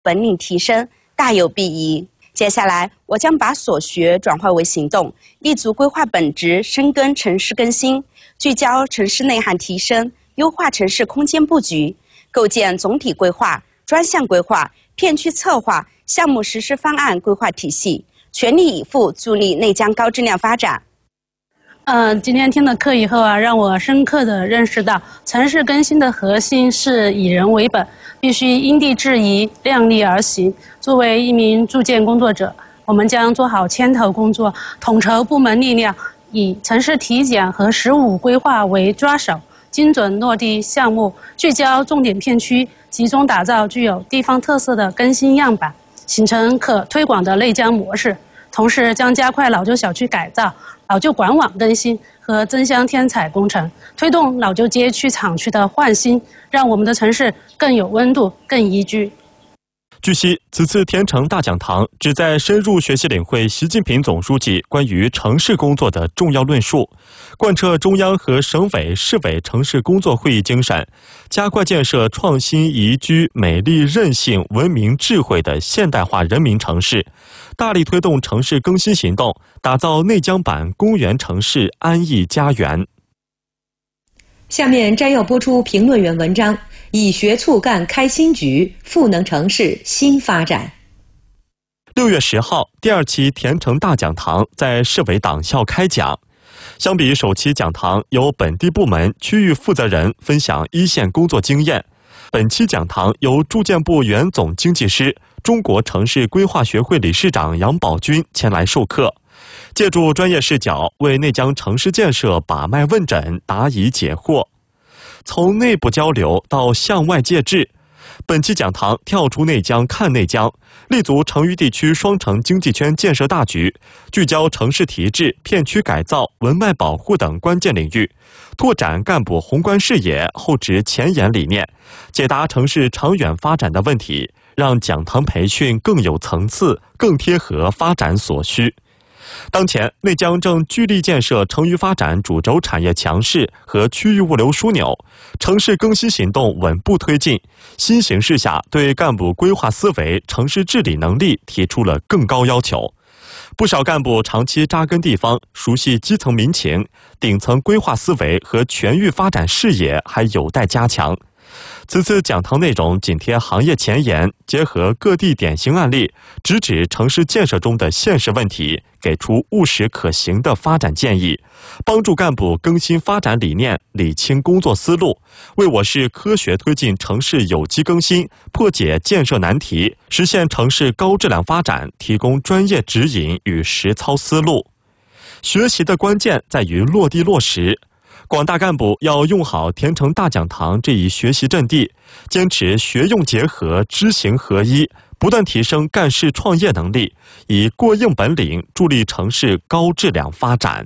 本领提升，大有裨益。接下来，我将把所学转化为行动，立足规划本质，深耕城市更新，聚焦城市内涵提升，优化城市空间布局，构建总体规划、专项规划、片区策划、项目实施方案规划体系，全力以赴助力内江高质量发展。 今天听了课以后啊，让我深刻地认识到，城市更新的核心是以人为本，必须因地制宜、量力而行。作为一名住建工作者，我们将做好牵头工作，统筹部门力量，以城市体检和实务规划为抓手，精准落地项目，聚焦重点片区，集中打造具有地方特色的更新样板，形成可推广的内江模式。同时将加快老旧小区改造、老旧管网更新和增箱添彩工程，推动老旧街区厂区的换新，让我们的城市更有温度、更宜居。 据悉，此次田城大讲堂旨在深入学习领会习近平总书记关于城市工作的重要论述，贯彻中央和省委、市委城市工作会议精神，加快建设创新、宜居、美丽、韧性、文明、智慧的现代化人民城市，大力推动城市更新行动，打造内江版公园城市安逸家园。 下面摘要播出评论员文章：以学促干开新局，赋能城市新发展。 6月10号，第2期田城大讲堂在市委党校开讲。相比首期讲堂由本地部门区域负责人分享一线工作经验，本期讲堂由住建部原总经济师、中国城市规划学会理事长杨宝军前来授课，借助专业视角为内江城市建设把脉问诊、答疑解惑。从内部交流到向外借智，本期讲堂跳出内江看内江，立足成渝地区双城经济圈建设大局，聚焦城市提质、片区改造、文脉保护等关键领域，拓展干部宏观视野、厚植前沿理念，解答城市长远发展的问题，让讲堂培训更有层次、更贴合发展所需。当前，内江正聚力建设成渝发展主轴产业强势和区域物流枢纽，城市更新行动稳步推进。新形势下，对干部规划思维、城市治理能力提出了更高要求。不少干部长期扎根地方，熟悉基层民情，顶层规划思维和全域发展视野还有待加强。此次讲堂内容紧贴行业前沿，结合各地典型案例，直指城市建设中的现实问题，给出务实可行的发展建议，帮助干部更新发展理念，理清工作思路，为我市科学推进城市有机更新、破解建设难题、实现城市高质量发展提供专业指引与实操思路。学习的关键在于落地落实。广大干部要用好田城大讲堂这一学习阵地，坚持学用结合、知行合一，不断提升干事创业能力，以过硬本领助力城市高质量发展。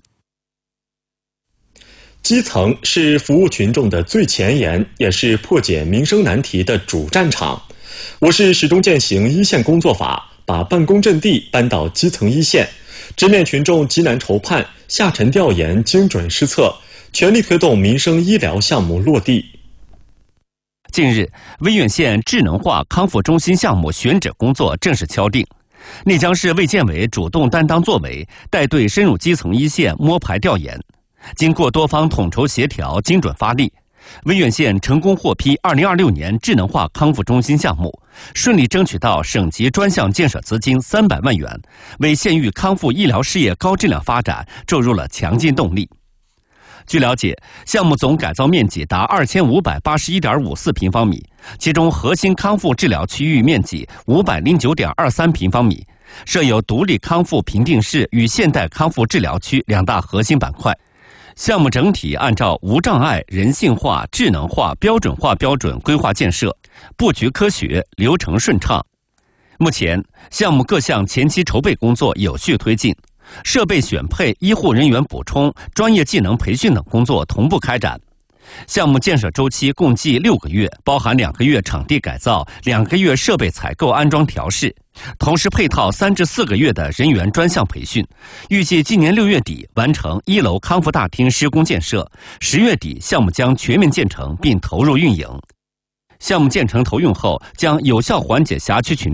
基层是服务群众的最前沿，也是破解民生难题的主战场。我市始终践行一线工作法，把办公阵地搬到基层一线，直面群众急难愁盼，下沉调研，精准施策，全力推动民生医疗项目落地。 近日，威远县智能化康复中心项目选址工作正式敲定，内江市卫健委主动担当作为，带队深入基层一线摸排调研。经过多方统筹协调，精准发力，威远县成功获批2026年智能化康复中心项目，顺利争取到省级专项建设资金300万元，为县域康复医疗事业高质量发展注入了强劲动力。据了解，项目总改造面积达2581.54平方米，其中核心康复治疗区域面积509.23平方米，设有独立康复评定室与现代康复治疗区2大核心板块。项目整体按照无障碍、人性化、智能化、标准化标准规划建设，布局科学，流程顺畅。目前，项目各项前期筹备工作有序推进。设备选配、医护人员补充、专业技能培训等工作同步开展。项目建设周期共计6个月，包含2个月场地改造、2个月设备采购安装调试，同时配套3至4个月的人员专项培训。预计今年6月底完成1楼康复大厅施工建设，10月底项目将全面建成并投入运营。 项目建成投用后，将有效缓解辖区群